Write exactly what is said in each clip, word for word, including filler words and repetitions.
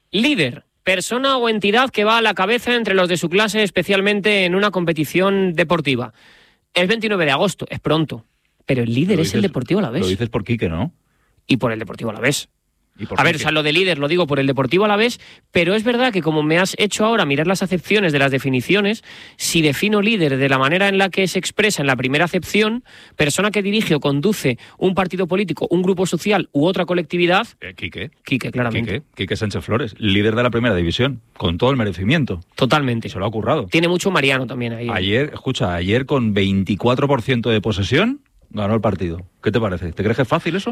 Líder, persona o entidad que va a la cabeza entre los de su clase, especialmente en una competición deportiva. Es veintinueve de agosto, es pronto, pero el líder es el Deportivo Alavés. Lo dices por Quique, ¿no? Y por el Deportivo Alavés. A ver, o sea, lo de líder lo digo por el Deportivo Alavés, pero es verdad que como me has hecho ahora mirar las acepciones de las definiciones, si defino líder de la manera en la que se expresa en la primera acepción, persona que dirige o conduce un partido político, un grupo social u otra colectividad... Eh, Quique. Quique, claramente. Quique, Quique Sánchez Flores, líder de la primera división, con todo el merecimiento. Totalmente. Y se lo ha currado. Tiene mucho Mariano también ahí. Ayer, escucha, ayer con veinticuatro por ciento de posesión... ganó el partido. ¿Qué te parece? ¿Te crees que es fácil eso?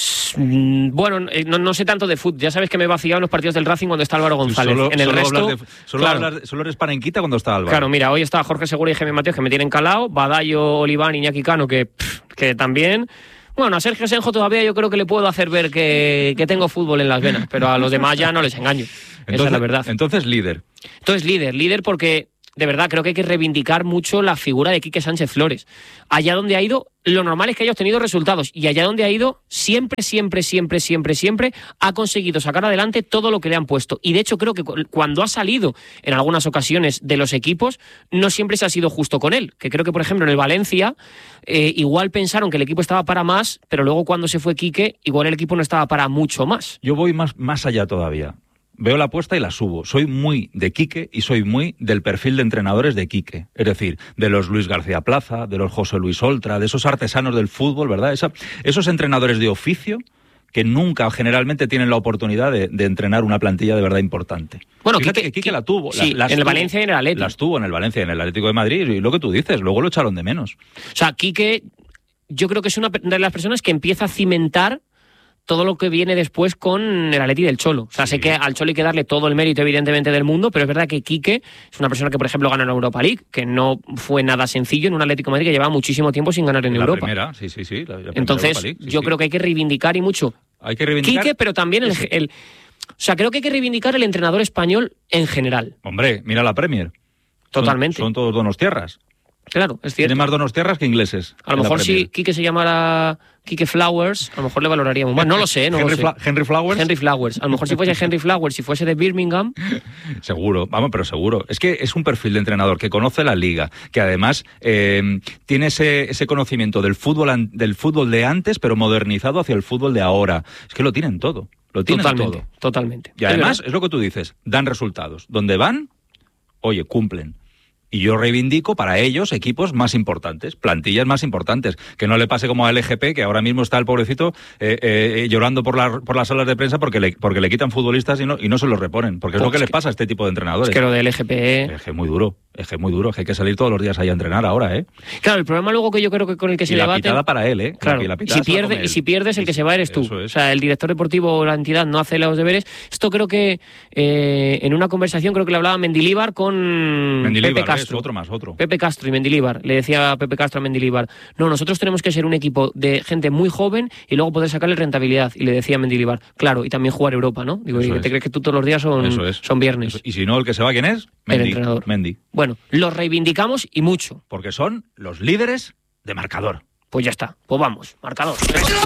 Bueno, no, no sé tanto de fútbol. Ya sabes que me he vaciado en los partidos del Racing cuando está Álvaro González. Solo, en el solo resto... De, solo, claro. hablas, solo eres panenquita cuando está Álvaro. Claro, mira, hoy está Jorge Segura y Jaime Mateos, que me tienen calado. Badallo, Oliván, Iñaki Cano, que, pff, que también... Bueno, a Sergio Senjo todavía yo creo que le puedo hacer ver que, que tengo fútbol en las venas, pero a los demás ya no les engaño. Entonces, esa es la verdad. Entonces, líder. Entonces, líder. Líder porque... De verdad, creo que hay que reivindicar mucho la figura de Quique Sánchez Flores. Allá donde ha ido, lo normal es que haya obtenido resultados. Y allá donde ha ido, siempre, siempre, siempre, siempre, siempre ha conseguido sacar adelante todo lo que le han puesto. Y de hecho, creo que cuando ha salido en algunas ocasiones de los equipos, no siempre se ha sido justo con él. Que creo que, por ejemplo, en el Valencia, eh, igual pensaron que el equipo estaba para más, pero luego cuando se fue Quique, igual el equipo no estaba para mucho más. Yo voy más, más allá todavía. Veo la apuesta y la subo. Soy muy de Quique y soy muy del perfil de entrenadores de Quique. Es decir, de los Luis García Plaza, de los José Luis Oltra, de esos artesanos del fútbol, ¿verdad? Esa, esos entrenadores de oficio que nunca generalmente tienen la oportunidad de, de entrenar una plantilla de verdad importante. Bueno, fíjate Quique, que Quique la tuvo. Sí, las, las en el tuvo, Valencia y en el Atlético. Las tuvo en el Valencia y en el Atlético de Madrid. Y lo que tú dices, luego lo echaron de menos. O sea, Quique, yo creo que es una de las personas que empieza a cimentar todo lo que viene después con el Atleti del Cholo. O sea, sí. Sé que al Cholo hay que darle todo el mérito, evidentemente, del mundo, pero es verdad que Quique es una persona que, por ejemplo, ganó en la Europa League, que no fue nada sencillo en un Atlético de Madrid que llevaba muchísimo tiempo sin ganar en la Europa. Primera, sí, sí, sí. La, la Entonces, League, sí, yo sí. creo que hay que reivindicar y mucho. Hay que reivindicar. Quique, pero también el, el... O sea, creo que hay que reivindicar el entrenador español en general. Hombre, mira la Premier. Totalmente. Son, son todos donostiarras. Claro, es cierto. Tiene más donostiarras que ingleses. A lo mejor si Quique se llamara Quique Flowers, a lo mejor le valoraríamos más. No lo sé, no Henry, lo sé. Fla Henry Flowers. Henry Flowers. A lo mejor si fuese Henry Flowers, si fuese de Birmingham. Seguro, vamos, pero seguro. Es que es un perfil de entrenador que conoce la liga, que además eh, tiene ese, ese conocimiento del fútbol, del fútbol de antes, pero modernizado hacia el fútbol de ahora. Es que lo tienen todo. Lo tienen totalmente, todo. Totalmente. Y además, es, es lo que tú dices, dan resultados. Donde van, oye, cumplen. Y yo reivindico para ellos equipos más importantes, plantillas más importantes. Que no le pase como a L G P, que ahora mismo está el pobrecito eh, eh, llorando por, la, por las salas de prensa porque le, porque le quitan futbolistas y no, y no se los reponen. Porque es pues lo que, que les pasa a este tipo de entrenadores. Es que lo del L G P... Es que es muy duro, es que es muy duro. Es que hay que salir todos los días ahí a entrenar ahora, ¿eh? Claro, el problema luego que yo creo que con el que se y debate... la pitada para él, ¿eh? Claro, y, la y, si pierde, y si pierdes, el que se va eres tú. Es. O sea, el director deportivo o la entidad no hace los deberes. Esto creo que eh, en una conversación creo que le hablaba Mendilibar con Mendilibar, Pepe Castro. Es otro más, otro. Pepe Castro y Mendilibar. Le decía a Pepe Castro a Mendilibar, no, nosotros tenemos que ser un equipo de gente muy joven y luego poder sacarle rentabilidad. Y le decía a Mendilibar, claro, y también jugar Europa, ¿no? Digo, ¿y te crees que tú todos los días son, son viernes? Eso. Y si no, el que se va, ¿quién es? Mendy. El entrenador. Mendy. Bueno, los reivindicamos y mucho. Porque son los líderes de marcador. Pues ya está, pues vamos, marcador.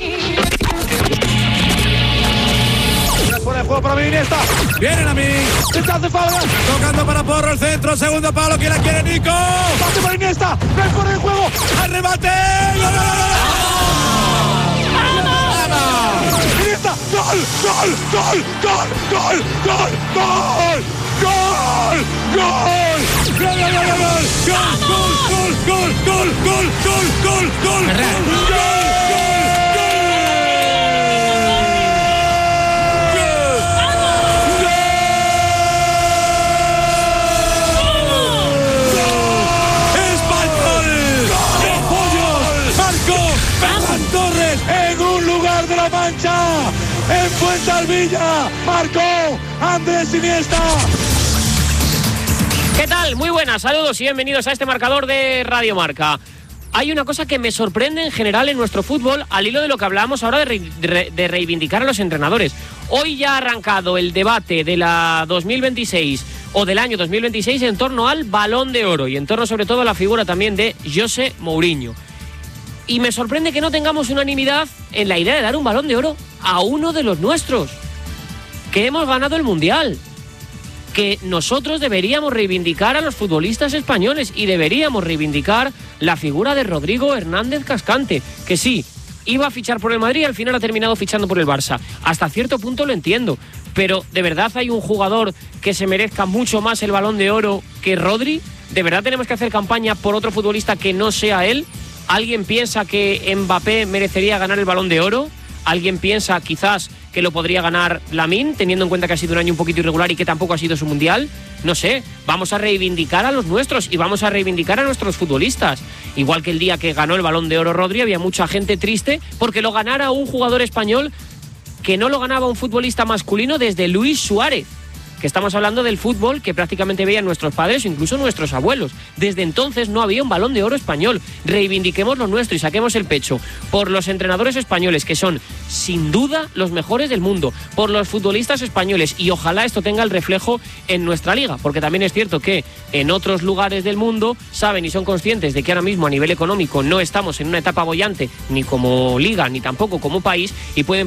Fuera de juego para mí, Iniesta. Vienen a mí. Se hace falta. Tocando para Porro el centro. Segundo palo. ¿Quién la quiere, Nico? Pase para Iniesta. No hay fuera de juego. Al remate. ¡Gol, gol, gol! ¡Vamos! Iniesta. ¡Gol, gol, gol, gol, gol, gol, gol! ¡Gol! ¡Gol! ¡Gol, gol, gol, gol! ¡Gol, gol, gol, gol, gol, gol, gol, gol! ¡Gol! En un lugar de la Mancha, en Fuensalvilla, marcó Andrés Iniesta. ¿Qué tal? Muy buenas, saludos y bienvenidos a este marcador de Radio Marca. Hay una cosa que me sorprende en general en nuestro fútbol, al hilo de lo que hablábamos ahora de, re, de, de reivindicar a los entrenadores. Hoy ya ha arrancado el debate de la dos mil veintiséis o del año dos mil veintiséis en torno al Balón de Oro y en torno sobre todo a la figura también de José Mourinho. Y me sorprende que no tengamos unanimidad en la idea de dar un Balón de Oro a uno de los nuestros. que hemos ganado el Mundial, que nosotros deberíamos reivindicar a los futbolistas españoles y deberíamos reivindicar la figura de Rodrigo Hernández Cascante, que sí, iba a fichar por el Madrid y al final ha terminado fichando por el Barça. Hasta cierto punto lo entiendo, pero ¿de verdad hay un jugador que se merezca mucho más el Balón de Oro que Rodri? ¿De verdad tenemos que hacer campaña por otro futbolista que no sea él? ¿Alguien piensa que Mbappé merecería ganar el Balón de Oro? ¿Alguien piensa quizás que lo podría ganar Lamine, teniendo en cuenta que ha sido un año un poquito irregular y que tampoco ha sido su Mundial? No sé, vamos a reivindicar a los nuestros y vamos a reivindicar a nuestros futbolistas. Igual que el día que ganó el Balón de Oro Rodri, había mucha gente triste porque lo ganara un jugador español que no lo ganaba un futbolista masculino desde Luis Suárez, que estamos hablando del fútbol que prácticamente veían nuestros padres o incluso nuestros abuelos. Desde entonces no había un Balón de Oro español. Reivindiquemos lo nuestro y saquemos el pecho por los entrenadores españoles, que son sin duda los mejores del mundo, por los futbolistas españoles, y ojalá esto tenga el reflejo en nuestra liga, porque también es cierto que en otros lugares del mundo saben y son conscientes de que ahora mismo a nivel económico no estamos en una etapa boyante, ni como liga, ni tampoco como país, y pueden